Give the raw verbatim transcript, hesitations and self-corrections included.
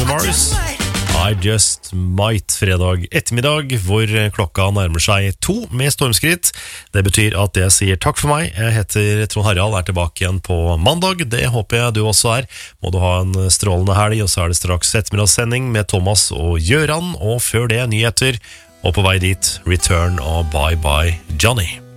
Mars. I just might. Fredag ettermiddag, hvor klokka nærmer seg to med stormskritt. Det betyr at jeg sier takk for meg. Jeg heter Trond Harald, er tilbake igjen på mandag. Det håper jeg du også er. Må du ha en strålende helg, og så er det straks ettermiddagssending med Thomas og Gjøran, og før det nyheter, og på vei dit, Return og Bye Bye Johnny.